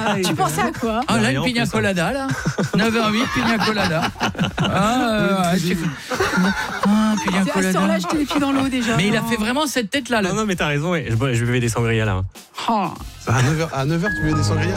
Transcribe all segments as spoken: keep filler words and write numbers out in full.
Tu pensais à quoi? Ah là, une pina colada, là. neuf heures huit, pina colada. Ah, euh, ouais, ah pina colada. Là, j'étais les pieds dans l'eau déjà. Mais il a fait vraiment cette tête-là. Non, non, mais t'as raison, je, je buvais des sangria là. Oh. À neuf heures, à neuf heures, tu buvais des sangria?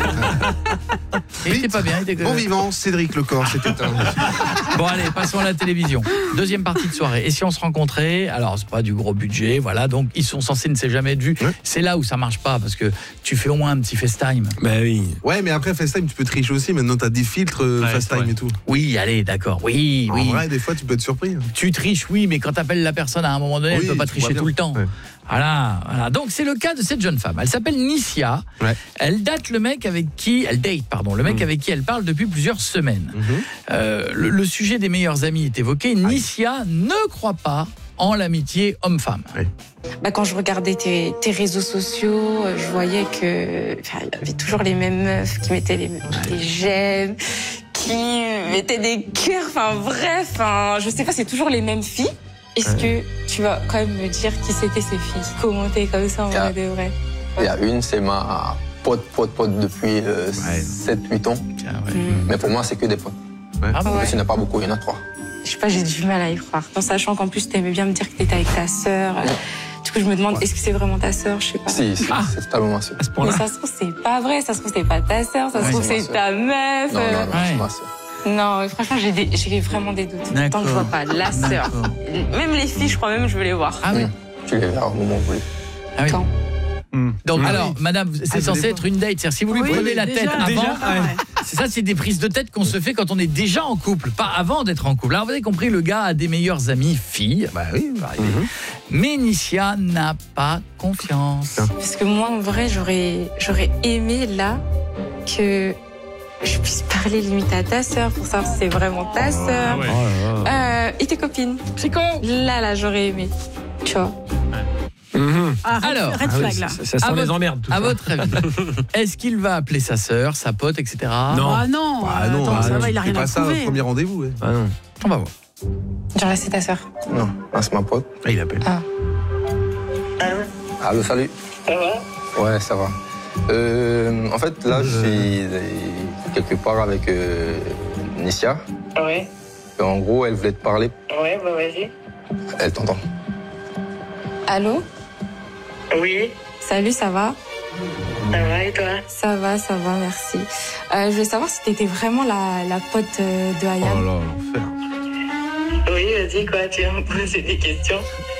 Il était pas bien. Il était... Bon vivant, Cédric Lecor, c'était un... Bon allez, passons à la télévision. Deuxième partie de soirée. Et si on se rencontrait? Alors c'est pas du gros budget, voilà. Donc ils sont censés ne s'est jamais être vus. Ouais. C'est là où ça marche pas parce que tu fais au moins un petit FaceTime. Bah oui. Ouais, mais après FaceTime, tu peux tricher aussi. Maintenant, t'as des filtres ouais, FaceTime et tout. Oui, allez, d'accord. Oui, en oui. En vrai, des fois, tu peux être surpris. Tu triches, oui, mais quand t'appelles la personne à un moment donné, oui, elle peut pas tricher tout le temps. Ouais. Voilà, voilà. Donc c'est le cas de cette jeune femme. Elle s'appelle Nissia. Ouais. Elle date le mec avec qui elle date, pardon, le mec mmh. avec qui elle parle depuis plusieurs semaines. Mmh. Euh, le, le sujet des meilleurs amis est évoqué. Aïe. Nissia ne croit pas en l'amitié homme-femme. Ouais. Bah, quand je regardais tes, tes réseaux sociaux, je voyais que enfin, il y avait toujours les mêmes meufs qui mettaient les, ouais. les j'aime, qui mettaient des cœurs. Enfin bref, enfin, je sais pas, c'est toujours les mêmes filles. Est-ce ouais. que tu vas quand même me dire qui c'était ces filles qui commentaient comme ça en vrai de vrai? Il y a une, c'est ma pote, pote, pote depuis euh, ouais. sept huit ans. Ah ouais. mmh. Mais pour moi, c'est que des potes. Ouais. Ah ouais. Il n'y en a pas beaucoup, il y en a trois. Je sais pas, j'ai du mal à y croire. En sachant qu'en plus, tu aimais bien me dire que tu étais avec ta sœur. Ouais. Du coup, je me demande, ouais. est-ce que c'est vraiment ta sœur? Je sais pas. Si, si ah. c'est totalement ma sœur. Mais ça se trouve, c'est pas vrai. Ça se trouve, c'est pas ta sœur. Ça se ouais, trouve, c'est ta meuf. Non, non, non, ouais. c'est ma sœur. Non, franchement, j'ai, des, j'ai vraiment des doutes. Tant que je vois pas la sœur. Même les filles, je crois même, je veux les voir. Ah oui. Mmh. Tu les verras au moment où vous voulez. Ah oui. Quand? Mmh. Donc, mmh. alors, oui. madame, c'est ah, censé être une date. C'est-à-dire, si vous lui oui, prenez la déjà, tête avant, déjà, ouais. c'est ça, c'est des prises de tête qu'on se fait quand on est déjà en couple, pas avant d'être en couple. Alors, vous avez compris, le gars a des meilleures amies filles. Bah oui, bah, mmh. Mais Nissia n'a pas confiance. Parce que moi, en vrai, j'aurais, j'aurais aimé là que je puisse parler limite à ta sœur pour savoir si c'est vraiment ta sœur. Oh, ouais. oh, euh, et tes copines. C'est con. Là, là, j'aurais aimé. Tu vois. Mmh. Ah, alors, red flag, là. ça, ça sent les emmerdes. Tout à ça. votre avis, est-ce qu'il va appeler sa sœur, sa pote, et cetera. Non. Ah non. Bah, non, attends, ah, ça non, va, il a rien à pas ça au premier rendez-vous. Ouais. Ah non. On va voir. Genre là, c'est ta sœur. Non, là, c'est ma pote. Ah, il appelle. Ah. Allô, salut. Ça va? Ouais, ça va. Euh, en fait, là, je suis quelque part avec euh, Nissia. Ouais. Et en gros, elle voulait te parler. Ouais, bah vas-y. Elle t'entend. Allô? Oui. Salut, ça va? Ça va et toi? Ça va, ça va, merci. Euh, je voulais savoir si t'étais vraiment la, la pote de Ayam. Oh là, l'enfer. Oui, vas-y, quoi, tu vas me poser des questions.